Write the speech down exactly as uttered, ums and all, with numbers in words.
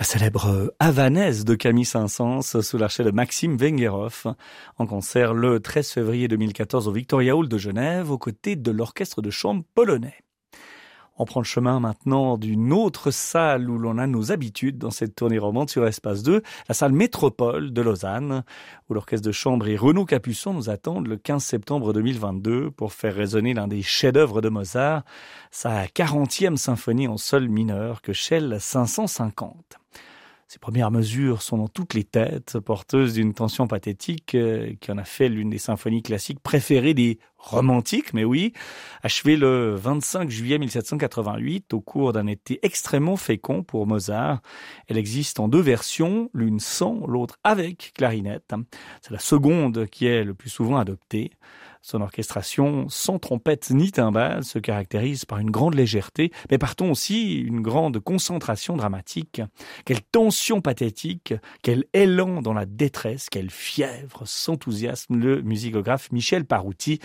célèbre Havanaise de Camille Saint-Saëns sous l'archet de Maxime Vengerov, en concert le treize février deux mille quatorze au Victoria Hall de Genève, aux côtés de l'orchestre de chambre polonais. On prend le chemin maintenant d'une autre salle où l'on a nos habitudes dans cette tournée romande sur Espace deux, la salle Métropole de Lausanne, où l'orchestre de chambre et Renaud Capuçon nous attendent le quinze septembre deux mille vingt-deux pour faire résonner l'un des chefs-d'œuvre de Mozart, sa quarantième symphonie en sol mineur, Köchel cinq cent cinquante. Ces premières mesures sont dans toutes les têtes, porteuses d'une tension pathétique euh, qui en a fait l'une des symphonies classiques préférées des romantiques, mais oui, achevée le vingt-cinq juillet mille sept cent quatre-vingt-huit au cours d'un été extrêmement fécond pour Mozart. Elle existe en deux versions, l'une sans, l'autre avec clarinette. C'est la seconde qui est le plus souvent adoptée. Son orchestration, sans trompette ni timbale, se caractérise par une grande légèreté, mais partons aussi une grande concentration dramatique. Quelle tension pathétique, quel élan dans la détresse, quelle fièvre s'enthousiasme le musicographe Michel Parouti